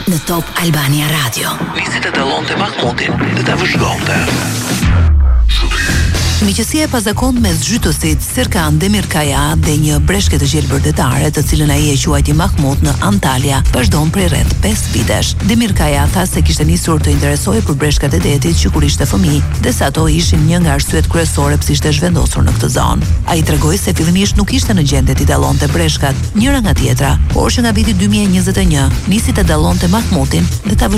në Top Albania Radio. Nisi të dallonte Mahmutin dhe ta vëzhgonte. Miqësia e pazakont mes zhytësit Serkan Demirkaja dhe një breshke të gjelbërdetare, të cilën ai e quajti Mahmut në Antalya, vazhdon prej rreth 5 vitesh. Demirkaja tha se kishte nisur të interesojë për breshkat e detit që kur ishte fëmijë, dhe sa ato ishin një nga arsyet kryesore pse ishte zhvendosur në këtë zonë. Ai tregoi se fillimisht nuk ishte në gjendje të dallonte breshkat njëra nga tjetra, por që nga viti 2021 nisi të dallonte Mahmutin dhe ta